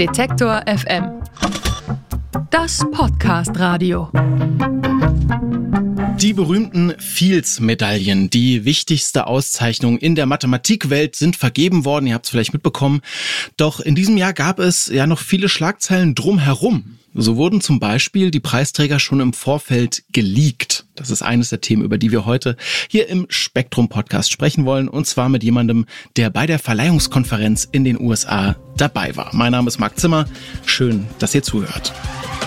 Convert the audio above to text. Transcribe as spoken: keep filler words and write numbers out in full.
Detektor F M. Das Podcast-Radio. Die berühmten Fields-Medaillen, die wichtigste Auszeichnung in der Mathematikwelt, sind vergeben worden. Ihr habt es vielleicht mitbekommen. Doch in diesem Jahr gab es ja noch viele Schlagzeilen drumherum. So wurden zum Beispiel die Preisträger schon im Vorfeld geleakt. Das ist eines der Themen, über die wir heute hier im Spektrum-Podcast sprechen wollen. Und zwar mit jemandem, der bei der Verleihungskonferenz in den U S A dabei war. Mein Name ist Marc Zimmer. Schön, dass ihr zuhört.